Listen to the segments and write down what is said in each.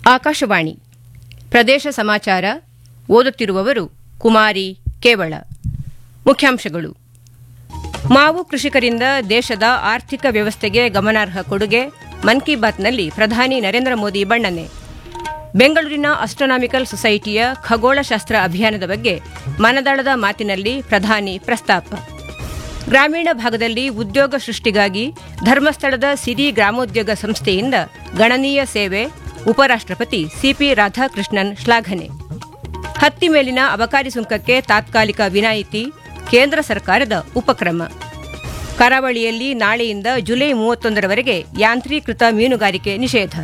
ಆಕಾಶವಾಣಿ ಪ್ರದೇಶ ಸಮಾಚಾರ ಓದುತ್ತಿರುವವರು ಕುಮಾರಿ ಕೇವಳ. ಮುಖ್ಯಾಂಶಗಳು: ಮಾವು ಕೃಷಿಕರಿಂದ ದೇಶದ ಆರ್ಥಿಕ ವ್ಯವಸ್ಥೆಗೆ ಗಮನಾರ್ಹ ಕೊಡುಗೆ, ಮನ್ ಕಿ ಬಾತ್ನಲ್ಲಿ ಪ್ರಧಾನಿ ನರೇಂದ್ರ ಮೋದಿ ಬಣ್ಣನೆ. ಬೆಂಗಳೂರಿನ ಆಸ್ಟ್ರೋನಾಮಿಕಲ್ ಸೊಸೈಟಿಯ ಖಗೋಳಶಾಸ್ತ್ರ ಅಭಿಯಾನದ ಬಗ್ಗೆ ಮನದಾಳದ ಮಾತಿನಲ್ಲಿ ಪ್ರಧಾನಿ ಪ್ರಸ್ತಾಪ. ಗ್ರಾಮೀಣ ಭಾಗದಲ್ಲಿ ಉದ್ಯೋಗ ಸೃಷ್ಟಿಗಾಗಿ ಧರ್ಮಸ್ಥಳದ ಸಿರಿ ಗ್ರಾಮೋದ್ಯೋಗ ಸಂಸ್ಥೆಯಿಂದ ಗಣನೀಯ ಸೇವೆ, ಉಪರಾಷ್ಟಪತಿ ಸಿಪಿ ರಾಧಾಕೃಷ್ಣನ್ ಶ್ಲಾಘನೆ. ಹತ್ತಿ ಮೇಲಿನ ಅಬಕಾರಿ ಸುಂಕಕ್ಕೆ ತಾತ್ಕಾಲಿಕ ವಿನಾಯಿತಿ, ಕೇಂದ್ರ ಸರ್ಕಾರದ ಉಪಕ್ರಮ. ಕರಾವಳಿಯಲ್ಲಿ ನಾಳೆಯಿಂದ ಜುಲೈ 31ರವರೆಗೆ ಯಾಂತ್ರೀಕೃತ ಮೀನುಗಾರಿಕೆ ನಿಷೇಧ.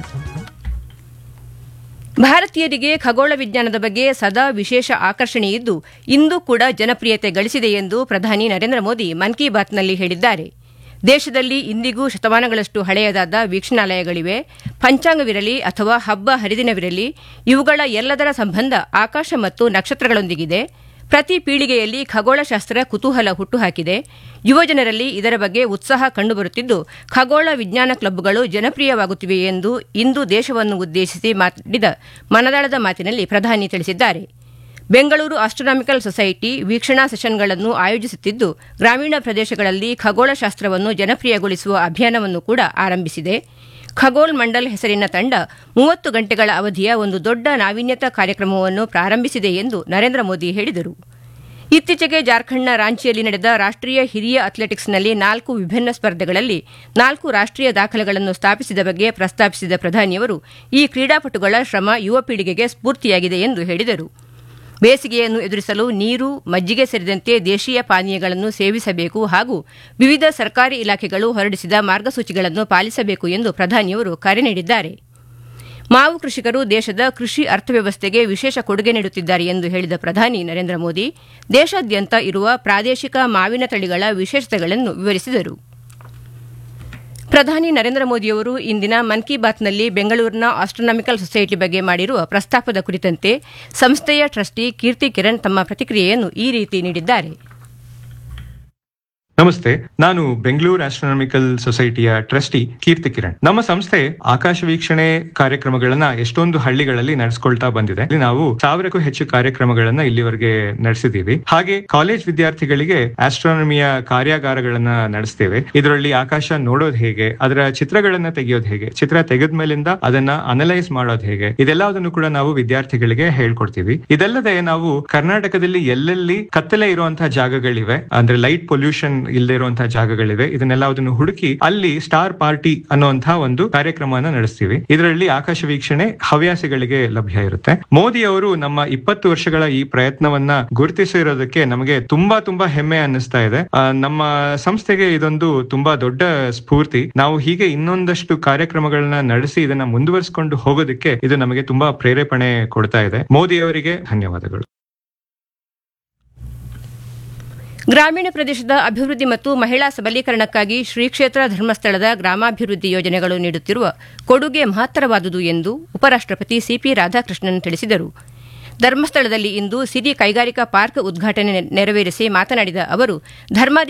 ಭಾರತೀಯರಿಗೆ ಖಗೋಳ ವಿಜ್ಞಾನದ ಬಗ್ಗೆ ಸದಾ ವಿಶೇಷ ಆಕರ್ಷಣೆಯಿದ್ದು ಇಂದು ಕೂಡ ಜನಪ್ರಿಯತೆ ಗಳಿಸಿದೆ ಎಂದು ಪ್ರಧಾನಿ ನರೇಂದ್ರ ಮೋದಿ ಮನ್ ಕಿ ಬಾತ್ನಲ್ಲಿ ಹೇಳಿದ್ದಾರೆ. ದೇಶದಲ್ಲಿ ಇಂದಿಗೂ ಶತಮಾನಗಳಷ್ಟು ಹಳೆಯದಾದ ವೀಕ್ಷಣಾಲಯಗಳಿವೆ. ಪಂಚಾಂಗವಿರಲಿ ಅಥವಾ ಹಬ್ಬ ಹರಿದಿನವಿರಲಿ, ಇವುಗಳ ಎಲ್ಲದರ ಸಂಬಂಧ ಆಕಾಶ ಮತ್ತು ನಕ್ಷತ್ರಗಳೊಂದಿಗಿದೆ. ಪ್ರತಿ ಪೀಳಿಗೆಯಲ್ಲಿ ಖಗೋಳಶಾಸ್ತ್ರ ಕುತೂಹಲ ಹುಟ್ಟುಹಾಕಿದೆ. ಯುವಜನರಲ್ಲಿ ಇದರ ಬಗ್ಗೆ ಉತ್ಸಾಹ ಕಂಡುಬರುತ್ತಿದ್ದು ಖಗೋಳ ವಿಜ್ಞಾನ ಕ್ಲಬ್ಗಳು ಜನಪ್ರಿಯವಾಗುತ್ತಿವೆ ಎಂದು ಇಂದು ದೇಶವನ್ನು ಉದ್ದೇಶಿಸಿ ಮಾಡಿದ ಮನದಾಳದ ಮಾತಿನಲ್ಲಿ ಪ್ರಧಾನಿ ತಿಳಿಸಿದ್ದಾರೆ. ಬೆಂಗಳೂರು ಆಸ್ಟ್ರೋನಾಮಿಕಲ್ ಸೊಸೈಟಿ ವೀಕ್ಷಣಾ ಸೆಷನ್ಗಳನ್ನು ಆಯೋಜಿಸುತ್ತಿದ್ದು ಗ್ರಾಮೀಣ ಪ್ರದೇಶಗಳಲ್ಲಿ ಖಗೋಳಶಾಸ್ತ್ರವನ್ನು ಜನಪ್ರಿಯಗೊಳಿಸುವ ಅಭಿಯಾನವನ್ನು ಕೂಡ ಆರಂಭಿಸಿದೆ. ಖಗೋಲ್ ಮಂಡಲ್ ಹೆಸರಿನ ತಂಡ 30 ಗಂಟೆಗಳ ಅವಧಿಯ ಒಂದು ದೊಡ್ಡ ನಾವೀನ್ಯತಾ ಕಾರ್ಯಕ್ರಮವನ್ನು ಪ್ರಾರಂಭಿಸಿದೆ ಎಂದು ನರೇಂದ್ರ ಮೋದಿ ಹೇಳಿದರು. ಇತ್ತೀಚೆಗೆ ಜಾರ್ಖಂಡ್ನ ರಾಂಚಿಯಲ್ಲಿ ನಡೆದ ರಾಷ್ಟೀಯ ಹಿರಿಯ ಅಥ್ಲೆಟಿಕ್ಸ್ನಲ್ಲಿ 4 ವಿಭಿನ್ನ ಸ್ಪರ್ಧೆಗಳಲ್ಲಿ 4 ರಾಷ್ಟೀಯ ದಾಖಲೆಗಳನ್ನು ಸ್ಥಾಪಿಸಿದ ಬಗ್ಗೆ ಪ್ರಸ್ತಾಪಿಸಿದ ಪ್ರಧಾನಿಯವರು ಈ ಕ್ರೀಡಾಪಟುಗಳ ಶ್ರಮ ಯುವ ಪೀಳಿಗೆಗೆ ಸ್ಫೂರ್ತಿಯಾಗಿದೆ ಎಂದು ಹೇಳಿದರು. ಬೇಸಿಗೆಯನ್ನು ಎದುರಿಸಲು ನೀರು, ಮಜ್ಜಿಗೆ ಸೇರಿದಂತೆ ದೇಶೀಯ ಪಾನೀಯಗಳನ್ನು ಸೇವಿಸಬೇಕು ಹಾಗೂ ವಿವಿಧ ಸರ್ಕಾರಿ ಇಲಾಖೆಗಳು ಹೊರಡಿಸಿದ ಮಾರ್ಗಸೂಚಿಗಳನ್ನು ಪಾಲಿಸಬೇಕು ಎಂದು ಪ್ರಧಾನಿಯವರು ಕರೆ ನೀಡಿದ್ದಾರೆ. ಮಾವು ಕೃಷಿಕರು ದೇಶದ ಕೃಷಿ ಅರ್ಥವ್ಯವಸ್ಥೆಗೆ ವಿಶೇಷ ಕೊಡುಗೆ ನೀಡುತ್ತಿದ್ದಾರೆ ಎಂದು ಹೇಳಿದ ಪ್ರಧಾನಿ ನರೇಂದ್ರ ಮೋದಿ ದೇಶಾದ್ಯಂತ ಇರುವ ಪ್ರಾದೇಶಿಕ ಮಾವಿನ ತಳಿಗಳ ವಿಶೇಷತೆಗಳನ್ನು ವಿವರಿಸಿದರು. ಪ್ರಧಾನಿ ನರೇಂದ್ರ ಮೋದಿಯವರು ಇಂದಿನ ಮನ್ ಕಿ ಬಾತ್ನಲ್ಲಿ ಬೆಂಗಳೂರಿನ ಆಸ್ಟ್ರೋನಾಮಿಕಲ್ ಸೊಸೈಟಿ ಬಗ್ಗೆ ಮಾಡಿರುವ ಪ್ರಸ್ತಾಪದ ಕುರಿತಂತೆ ಸಂಸ್ಥೆಯ ಟ್ರಸ್ಟಿ ಕೀರ್ತಿ ಕಿರಣ್ ತಮ್ಮ ಪ್ರತಿಕ್ರಿಯೆಯನ್ನು ಈ ರೀತಿ ನೀಡಿದ್ದಾರೆ. ನಮಸ್ತೆ, ನಾನು ಬೆಂಗಳೂರು ಆಸ್ಟ್ರೋನಾಮಿಕಲ್ ಸೊಸೈಟಿಯ ಟ್ರಸ್ಟಿ ಕೀರ್ತಿ ಕಿರಣ್. ನಮ್ಮ ಸಂಸ್ಥೆ ಆಕಾಶ ವೀಕ್ಷಣೆ ಕಾರ್ಯಕ್ರಮಗಳನ್ನ ಎಷ್ಟೊಂದು ಹಳ್ಳಿಗಳಲ್ಲಿ ನಡೆಸ್ಕೊಳ್ತಾ ಬಂದಿದೆ. ನಾವು 1000ಕ್ಕೂ ಹೆಚ್ಚು ಕಾರ್ಯಕ್ರಮಗಳನ್ನ ಇಲ್ಲಿವರೆಗೆ ನಡೆಸಿದೀವಿ. ಹಾಗೆ ಕಾಲೇಜ್ ವಿದ್ಯಾರ್ಥಿಗಳಿಗೆ ಆಸ್ಟ್ರೋನಮಿಯ ಕಾರ್ಯಾಗಾರಗಳನ್ನ ನಡೆಸ್ತೇವೆ. ಇದರಲ್ಲಿ ಆಕಾಶ ನೋಡೋದು ಹೇಗೆ, ಅದರ ಚಿತ್ರಗಳನ್ನ ತೆಗೆಯೋದು ಹೇಗೆ, ಚಿತ್ರ ತೆಗೆದ ಮೇಲಿಂದ ಅದನ್ನ ಅನಲೈಸ್ ಮಾಡೋದು ಹೇಗೆ, ಇದೆಲ್ಲದನ್ನು ಕೂಡ ನಾವು ವಿದ್ಯಾರ್ಥಿಗಳಿಗೆ ಹೇಳ್ಕೊಡ್ತೀವಿ. ಇದಲ್ಲದೆ ನಾವು ಕರ್ನಾಟಕದಲ್ಲಿ ಎಲ್ಲೆಲ್ಲಿ ಕತ್ತಲೆ ಇರುವಂತಹ ಜಾಗಗಳಿವೆ, ಅಂದ್ರೆ ಲೈಟ್ ಪೊಲ್ಯೂಷನ್ ಇಲ್ಲದೆ ಇರುವಂತಹ ಜಾಗಗಳಿವೆ, ಇದನ್ನೆಲ್ಲದನ್ನು ಹುಡುಕಿ ಅಲ್ಲಿ ಸ್ಟಾರ್ ಪಾರ್ಟಿ ಅನ್ನುವಂತಹ ಒಂದು ಕಾರ್ಯಕ್ರಮವನ್ನು ನಡೆಸ್ತೀವಿ. ಇದರಲ್ಲಿ ಆಕಾಶ ವೀಕ್ಷಣೆ ಹವ್ಯಾಸಿಗಳಿಗೆ ಲಭ್ಯ ಇರುತ್ತೆ. ಮೋದಿ ಅವರು ನಮ್ಮ 20 ವರ್ಷಗಳ ಈ ಪ್ರಯತ್ನವನ್ನ ಗುರುತಿಸಿರೋದಕ್ಕೆ ನಮಗೆ ತುಂಬಾ ಹೆಮ್ಮೆ ಅನ್ನಿಸ್ತಾ ಇದೆ. ನಮ್ಮ ಸಂಸ್ಥೆಗೆ ಇದೊಂದು ತುಂಬಾ ದೊಡ್ಡ ಸ್ಫೂರ್ತಿ. ನಾವು ಹೀಗೆ ಇನ್ನೊಂದಷ್ಟು ಕಾರ್ಯಕ್ರಮಗಳನ್ನ ನಡೆಸಿ ಇದನ್ನ ಮುಂದುವರಿಸಿಕೊಂಡು ಹೋಗೋದಕ್ಕೆ ಇದು ನಮಗೆ ತುಂಬಾ ಪ್ರೇರೇಪಣೆ ಕೊಡ್ತಾ ಇದೆ. ಮೋದಿ ಅವರಿಗೆ ಧನ್ಯವಾದಗಳು. ಗ್ರಾಮೀಣ ಪ್ರದೇಶದ ಅಭಿವೃದ್ಧಿ ಮತ್ತು ಮಹಿಳಾ ಸಬಲೀಕರಣಕ್ಕಾಗಿ ಶ್ರೀ ಕ್ಷೇತ್ರ ಧರ್ಮಸ್ಥಳದ ಗ್ರಾಮಾಭಿವೃದ್ಧಿ ಯೋಜನೆಗಳು ನೀಡುತ್ತಿರುವ ಕೊಡುಗೆ ಮಹತ್ತರವಾದುದು ಎಂದು ಉಪರಾಷ್ಟಪತಿ ಸಿಪಿ ರಾಧಾಕೃಷ್ಣನ್ ತಿಳಿಸಿದರು. ಧರ್ಮಸ್ಥಳದಲ್ಲಿ ಇಂದು ಸಿರಿ ಕೈಗಾರಿಕಾ ಪಾರ್ಕ್ ಉದ್ಘಾಟನೆ ನೆರವೇರಿಸಿ ಮಾತನಾಡಿದ ಅವರು,